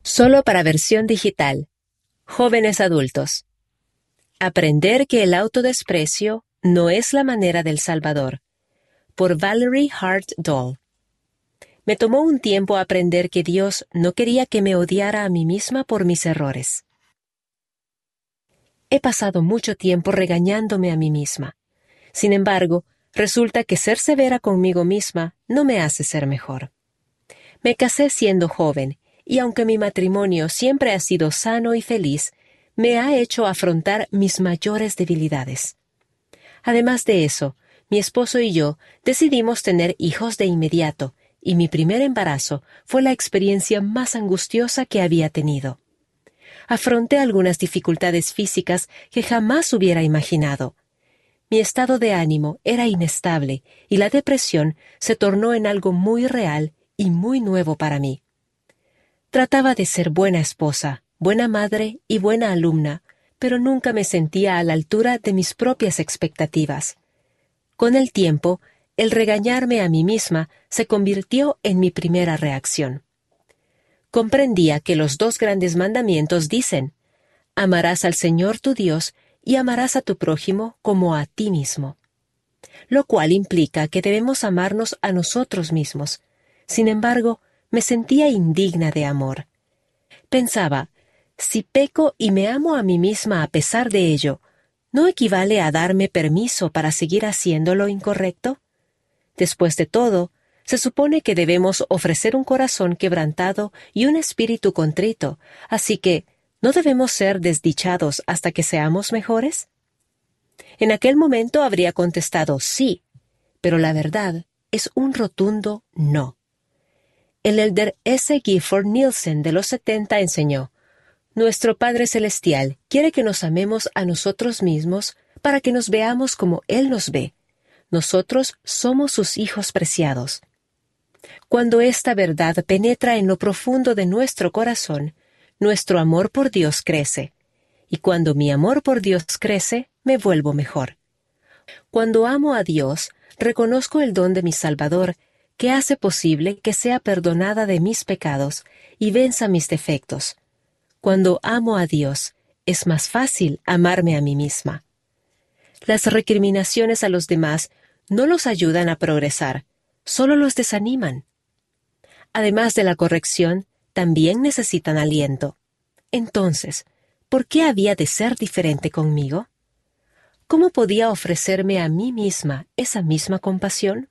Solo para versión digital. Jóvenes adultos. Aprender que el autodesprecio no es la manera del Salvador. Por Valerie Hart Doll. Me tomó un tiempo aprender que Dios no quería que me odiara a mí misma por mis errores. He pasado mucho tiempo regañándome a mí misma. Sin embargo, resulta que ser severa conmigo misma no me hace ser mejor. Me casé siendo joven, y aunque mi matrimonio siempre ha sido sano y feliz, me ha hecho afrontar mis mayores debilidades. Además de eso, mi esposo y yo decidimos tener hijos de inmediato, y mi primer embarazo fue la experiencia más angustiosa que había tenido. Afronté algunas dificultades físicas que jamás hubiera imaginado. Mi estado de ánimo era inestable y la depresión se tornó en algo muy real y muy nuevo para mí. Trataba de ser buena esposa, buena madre y buena alumna, pero nunca me sentía a la altura de mis propias expectativas. Con el tiempo, el regañarme a mí misma se convirtió en mi primera reacción. Comprendía que los 2 grandes mandamientos dicen: amarás al Señor tu Dios y amarás a tu prójimo como a ti mismo. Lo cual implica que debemos amarnos a nosotros mismos. Sin embargo, me sentía indigna de amor. Pensaba, si peco y me amo a mí misma a pesar de ello, ¿no equivale a darme permiso para seguir haciendo lo incorrecto? Después de todo, se supone que debemos ofrecer un corazón quebrantado y un espíritu contrito, así que, ¿no debemos ser desdichados hasta que seamos mejores? En aquel momento habría contestado sí, pero la verdad es un rotundo no. El elder S. Gifford Nielsen de los 70 enseñó: nuestro Padre Celestial quiere que nos amemos a nosotros mismos para que nos veamos como Él nos ve. Nosotros somos sus hijos preciados. Cuando esta verdad penetra en lo profundo de nuestro corazón, nuestro amor por Dios crece. Y cuando mi amor por Dios crece, me vuelvo mejor. Cuando amo a Dios, reconozco el don de mi Salvador, que hace posible que sea perdonada de mis pecados y venza mis defectos. Cuando amo a Dios, es más fácil amarme a mí misma. Las recriminaciones a los demás no los ayudan a progresar, solo los desaniman. Además de la corrección, también necesitan aliento. Entonces, ¿por qué había de ser diferente conmigo? ¿Cómo podía ofrecerme a mí misma esa misma compasión?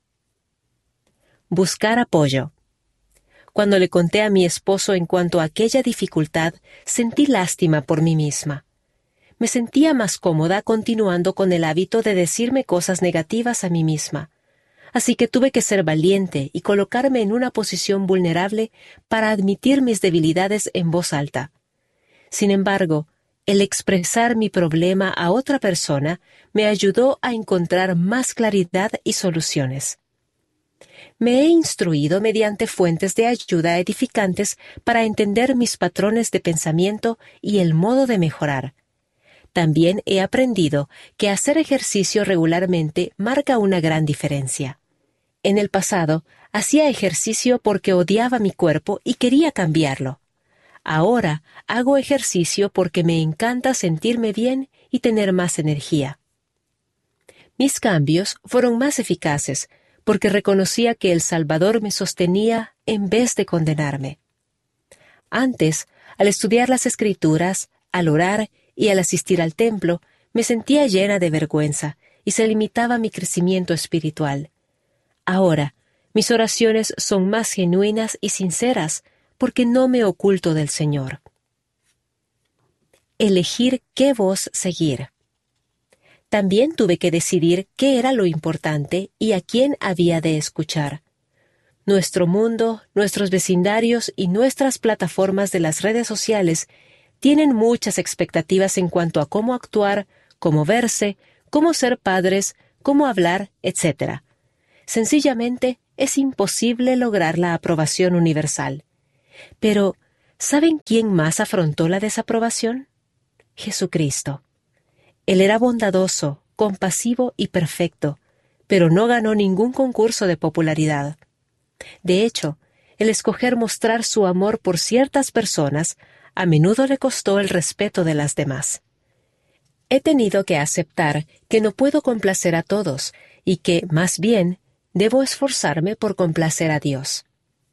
Buscar apoyo. Cuando le conté a mi esposo en cuanto a aquella dificultad, sentí lástima por mí misma. Me sentía más cómoda continuando con el hábito de decirme cosas negativas a mí misma. Así que tuve que ser valiente y colocarme en una posición vulnerable para admitir mis debilidades en voz alta. Sin embargo, el expresar mi problema a otra persona me ayudó a encontrar más claridad y soluciones. Me he instruido mediante fuentes de ayuda edificantes para entender mis patrones de pensamiento y el modo de mejorar. También he aprendido que hacer ejercicio regularmente marca una gran diferencia. En el pasado, hacía ejercicio porque odiaba mi cuerpo y quería cambiarlo. Ahora hago ejercicio porque me encanta sentirme bien y tener más energía. Mis cambios fueron más eficaces porque reconocía que el Salvador me sostenía en vez de condenarme. Antes, al estudiar las Escrituras, al orar y al asistir al templo, me sentía llena de vergüenza y se limitaba mi crecimiento espiritual. Ahora, mis oraciones son más genuinas y sinceras porque no me oculto del Señor. Elegir qué voz seguir. También tuve que decidir qué era lo importante y a quién había de escuchar. Nuestro mundo, nuestros vecindarios y nuestras plataformas de las redes sociales tienen muchas expectativas en cuanto a cómo actuar, cómo verse, cómo ser padres, cómo hablar, etc. Sencillamente, es imposible lograr la aprobación universal. Pero, ¿saben quién más afrontó la desaprobación? Jesucristo. Él era bondadoso, compasivo y perfecto, pero no ganó ningún concurso de popularidad. De hecho, el escoger mostrar su amor por ciertas personas a menudo le costó el respeto de las demás. He tenido que aceptar que no puedo complacer a todos y que, más bien, debo esforzarme por complacer a Dios.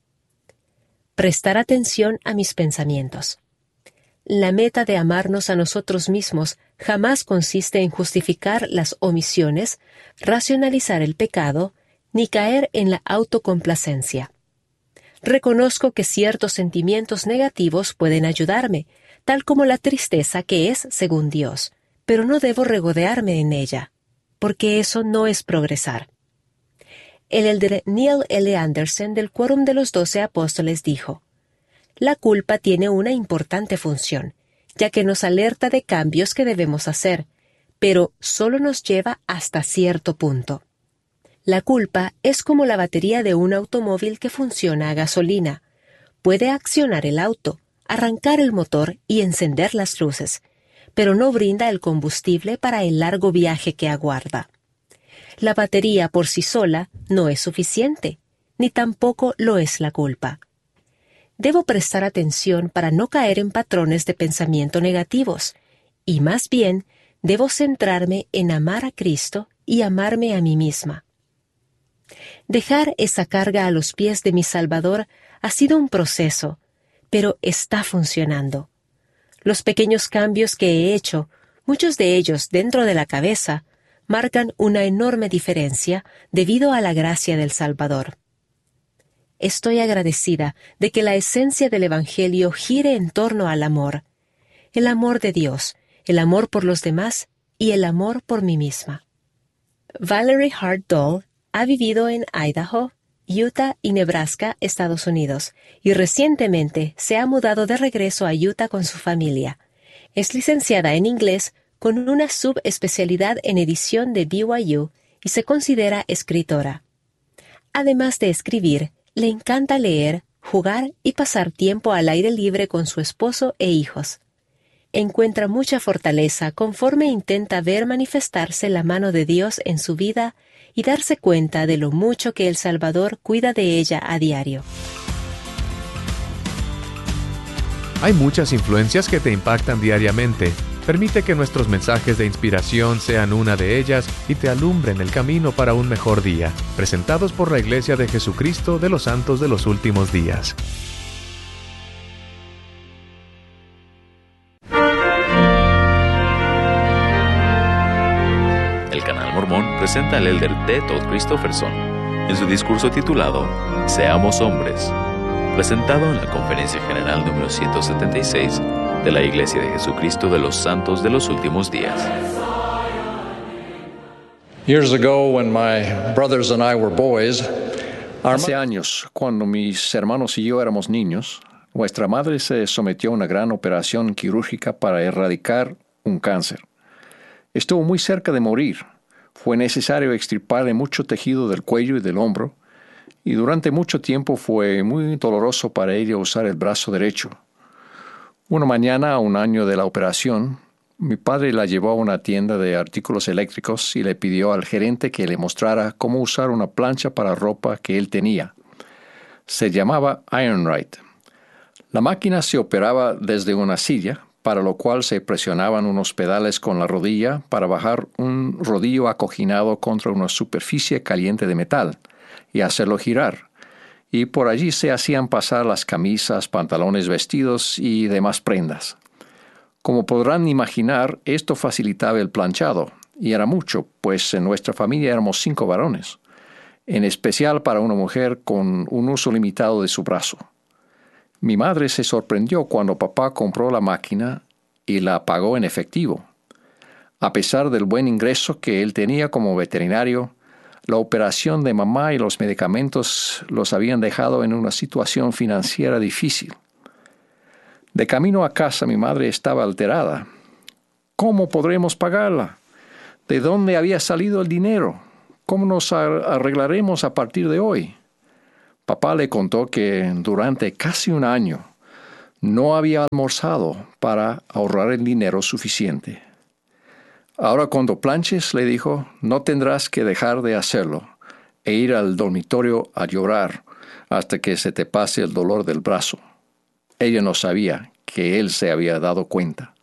Prestar atención a mis pensamientos. La meta de amarnos a nosotros mismos jamás consiste en justificar las omisiones, racionalizar el pecado, ni caer en la autocomplacencia. Reconozco que ciertos sentimientos negativos pueden ayudarme, tal como la tristeza que es según Dios, pero no debo regodearme en ella, porque eso no es progresar. El elder Neil L. Anderson del Quórum de los 12 Apóstoles dijo: «La culpa tiene una importante función, ya que nos alerta de cambios que debemos hacer, pero solo nos lleva hasta cierto punto. La culpa es como la batería de un automóvil que funciona a gasolina. Puede accionar el auto, arrancar el motor y encender las luces, pero no brinda el combustible para el largo viaje que aguarda. La batería por sí sola no es suficiente, ni tampoco lo es la culpa. Debo prestar atención para no caer en patrones de pensamiento negativos, y más bien debo centrarme en amar a Cristo y amarme a mí misma. Dejar esa carga a los pies de mi Salvador ha sido un proceso, pero está funcionando. Los pequeños cambios que he hecho, muchos de ellos dentro de la cabeza, marcan una enorme diferencia debido a la gracia del Salvador. Estoy agradecida de que la esencia del Evangelio gire en torno al amor. El amor de Dios, el amor por los demás y el amor por mí misma. Valerie Hart Dole ha vivido en Idaho, Utah y Nebraska, Estados Unidos, y recientemente se ha mudado de regreso a Utah con su familia. Es licenciada en inglés con una subespecialidad en edición de BYU y se considera escritora. Además de escribir, le encanta leer, jugar y pasar tiempo al aire libre con su esposo e hijos. Encuentra mucha fortaleza conforme intenta ver manifestarse la mano de Dios en su vida y darse cuenta de lo mucho que el Salvador cuida de ella a diario. Hay muchas influencias que te impactan diariamente. Permite que nuestros mensajes de inspiración sean una de ellas y te alumbren el camino para un mejor día. Presentados por la Iglesia de Jesucristo de los Santos de los Últimos Días. El Canal Mormón presenta al elder D. Todd Christofferson en su discurso titulado Seamos Hombres, presentado en la Conferencia General número 176 de la Iglesia de Jesucristo de los Santos de los Últimos Días. Years ago, when my brothers and I were boys, hace años, cuando mis hermanos y yo éramos niños, nuestra madre se sometió a una gran operación quirúrgica para erradicar un cáncer. Estuvo muy cerca de morir. Fue necesario extirparle mucho tejido del cuello y del hombro, y durante mucho tiempo fue muy doloroso para ella usar el brazo derecho. Una mañana, a un año de la operación, mi padre la llevó a una tienda de artículos eléctricos y le pidió al gerente que le mostrara cómo usar una plancha para ropa que él tenía. Se llamaba Ironrite. La máquina se operaba desde una silla, para lo cual se presionaban unos pedales con la rodilla para bajar un rodillo acoginado contra una superficie caliente de metal y hacerlo girar. Y por allí se hacían pasar las camisas, pantalones, vestidos y demás prendas. Como podrán imaginar, esto facilitaba el planchado, y era mucho, pues en nuestra familia éramos 5 varones, en especial para una mujer con un uso limitado de su brazo. Mi madre se sorprendió cuando papá compró la máquina y la pagó en efectivo. A pesar del buen ingreso que él tenía como veterinario, la operación de mamá y los medicamentos los habían dejado en una situación financiera difícil. De camino a casa, mi madre estaba alterada. ¿Cómo podremos pagarla? ¿De dónde había salido el dinero? ¿Cómo nos arreglaremos a partir de hoy? Papá le contó que durante casi un año no había almorzado para ahorrar el dinero suficiente. Ahora cuando planches, le dijo, no tendrás que dejar de hacerlo e ir al dormitorio a llorar, hasta que se te pase el dolor del brazo. Ella no sabía que él se había dado cuenta.